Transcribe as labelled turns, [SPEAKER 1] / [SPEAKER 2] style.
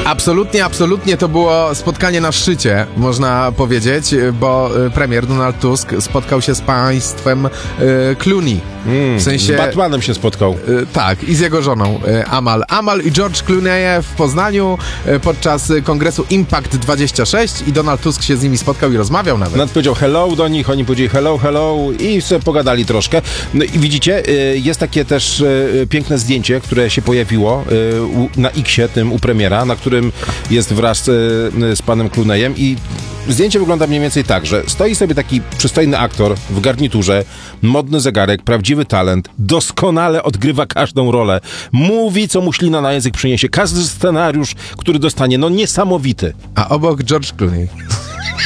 [SPEAKER 1] Absolutnie to było spotkanie na szczycie, można powiedzieć, bo premier Donald Tusk spotkał się z państwem Clooney. W sensie...
[SPEAKER 2] Z Batmanem się spotkał.
[SPEAKER 1] Tak, i z jego żoną Amal. Amal i George Clooney w Poznaniu podczas kongresu Impact 26 i Donald Tusk się z nimi spotkał i rozmawiał nawet.
[SPEAKER 2] Nawet powiedział hello do nich, oni powiedzieli hello i sobie pogadali troszkę. No i widzicie, jest takie też piękne zdjęcie, które się pojawiło na X-ie, tym u premiera, na którym jest wraz z panem Clooneyem i zdjęcie wygląda mniej więcej tak, że stoi sobie taki przystojny aktor w garniturze, modny zegarek, prawdziwy talent, doskonale odgrywa każdą rolę, mówi, co mu ślina na język przyniesie, każdy scenariusz, który dostanie, no niesamowity.
[SPEAKER 1] A obok George Clooney.